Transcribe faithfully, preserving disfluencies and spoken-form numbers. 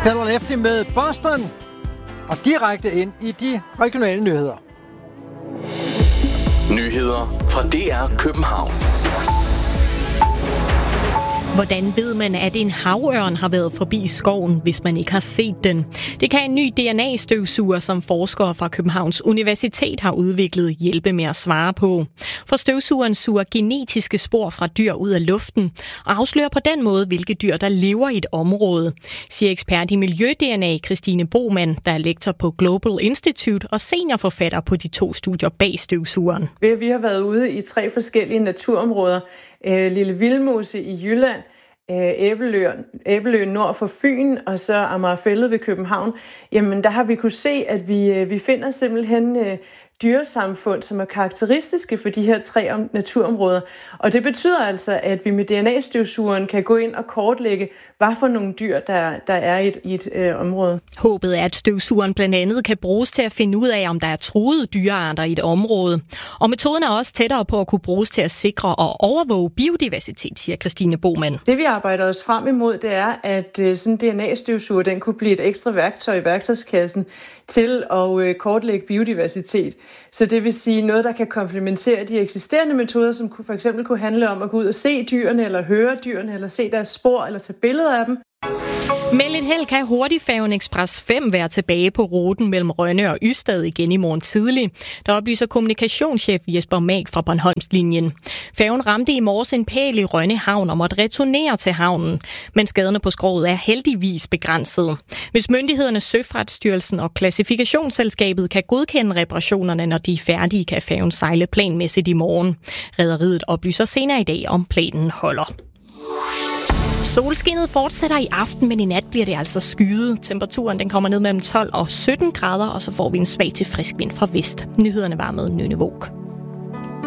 Stellar Lefty med Boston, og direkte ind i de regionale nyheder. Nyheder fra D R København. Hvordan ved man, at en havørn har været forbi skoven, hvis man ikke har set den? Det kan en ny D N A-støvsuger, som forskere fra Københavns Universitet har udviklet, hjælpe med at svare på. For støvsugeren suger genetiske spor fra dyr ud af luften og afslører på den måde, hvilke dyr, der lever i et område, siger ekspert i miljø-D N A Christine Boman, der er lektor på Global Institute og seniorforfatter på de to studier bag støvsugeren. Vi har været ude i tre forskellige naturområder. Lille Vildmose i Jylland, Æbeløen, Æbeløen nord for Fyn og så Amagerfælled ved København. Jamen der har vi kunne se, at vi, vi finder simpelthen dyresamfund, som er karakteristiske for de her tre naturområder. Og det betyder altså, at vi med D N A-støvsugeren kan gå ind og kortlægge, hvad for nogle dyr, der, der er i et, i et øh, område. Håbet er, at støvsugeren blandt andet kan bruges til at finde ud af, om der er truede dyrearter i et område. Og metoden er også tættere på at kunne bruges til at sikre og overvåge biodiversitet, siger Christine Boman. Det vi arbejder os frem imod, det er, at øh, sådan en D N A-støvsuger, den kunne blive et ekstra værktøj i værktøjskassen til at øh, kortlægge biodiversitet. Så det vil sige noget, der kan komplementere de eksisterende metoder, som kunne, for eksempel kunne handle om at gå ud og se dyrene, eller høre dyrene, eller se deres spor, eller tage billeder af dem. Med lidt held kan hurtigfærgen Express fem være tilbage på ruten mellem Rønne og Ystad igen i morgen tidlig. Der oplyser kommunikationschef Jesper Mag fra Bornholmslinjen. Færgen ramte i morges en pæl i Rønne Havn og måtte returnere til havnen. Men skaderne på skroget er heldigvis begrænset. Hvis myndighederne Søfartsstyrelsen og Klassifikationsselskabet kan godkende reparationerne, når de er færdige, kan færgen sejle planmæssigt i morgen. Rederiet oplyser senere i dag, om planen holder. Solskinnet fortsætter i aften, men i nat bliver det altså skyet. Temperaturen den kommer ned mellem tolv og sytten grader, og så får vi en svag til frisk vind fra vest. Nyhederne var med Nynne Våg.